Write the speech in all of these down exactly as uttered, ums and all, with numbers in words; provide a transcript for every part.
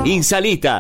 In salita.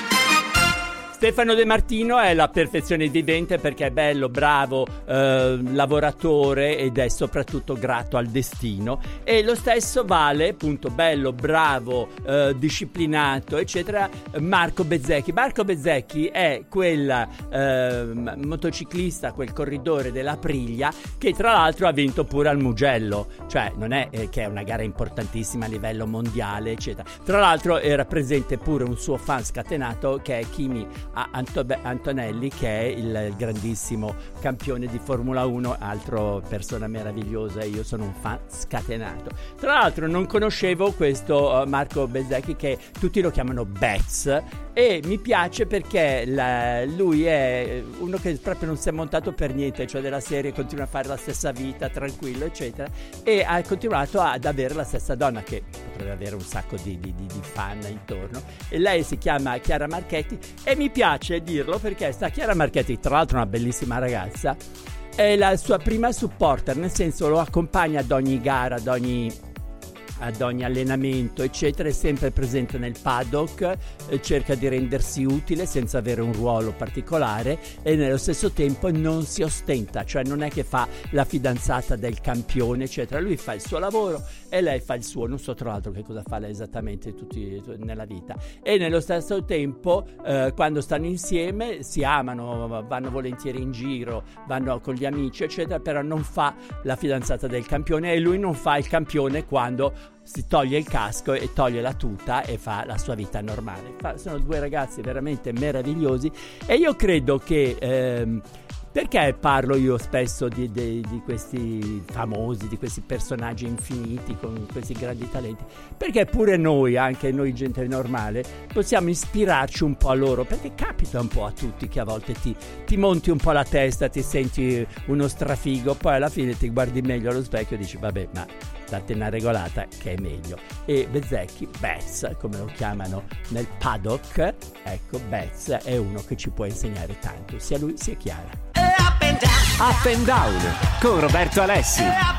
Stefano De Martino è la perfezione vivente perché è bello, bravo, eh, lavoratore ed è soprattutto grato al destino, e lo stesso vale, appunto, bello, bravo, eh, disciplinato, eccetera, Marco Bezzecchi. Marco Bezzecchi è quel eh, motociclista, quel corridore della Aprilia che tra l'altro ha vinto pure al Mugello, cioè non è eh, che è una gara importantissima a livello mondiale, eccetera. Tra l'altro era presente pure un suo fan scatenato che è Kimi a Anto- Antonelli, che è il grandissimo campione di Formula uno, altro persona meravigliosa. Io sono un fan scatenato. Tra l'altro non conoscevo questo uh, Marco Bezzecchi, che tutti lo chiamano Bez, e mi piace perché la, lui è uno che proprio non si è montato per niente, cioè della serie continua a fare la stessa vita, tranquillo, eccetera, e ha continuato ad avere la stessa donna, che potrebbe avere un sacco di, di, di, di fan intorno, e lei si chiama Chiara Marchetti, e mi piace dirlo perché sta Chiara Marchetti, tra l'altro una bellissima ragazza, è la sua prima supporter, nel senso lo accompagna ad ogni gara, ad ogni ad ogni allenamento, eccetera, è sempre presente nel paddock, eh, cerca di rendersi utile senza avere un ruolo particolare, e nello stesso tempo non si ostenta, cioè non è che fa la fidanzata del campione, eccetera. Lui fa il suo lavoro e lei fa il suo. Non so tra l'altro che cosa fa lei esattamente tutti nella vita, e nello stesso tempo eh, quando stanno insieme si amano, vanno volentieri in giro, vanno con gli amici, eccetera, però non fa la fidanzata del campione, e lui non fa il campione quando si toglie il casco e toglie la tuta e fa la sua vita normale. Fa, sono due ragazzi veramente meravigliosi, e io credo che ehm, perché parlo io spesso di, di, di questi famosi, di questi personaggi infiniti con questi grandi talenti? Perché pure noi, anche noi gente normale, possiamo ispirarci un po' a loro, perché capita un po' a tutti che a volte ti, ti monti un po' la testa, ti senti uno strafigo, poi alla fine ti guardi meglio allo specchio e dici vabbè, ma date una regolata che è meglio. E Bezzecchi, Bez, come lo chiamano nel paddock, ecco, Bez è uno che ci può insegnare tanto, sia lui sia Chiara. Up and down con Roberto Alessi.